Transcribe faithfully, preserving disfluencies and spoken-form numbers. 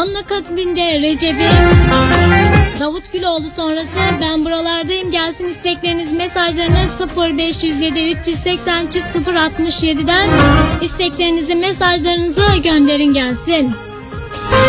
Onun akabinde Recep'i, Davut Güloğlu sonrası ben buralardayım gelsin istekleriniz mesajlarını sıfır beş yüz yedi üç yüz seksen sıfır altmış yedi'den isteklerinizi mesajlarınızı gönderin gelsin.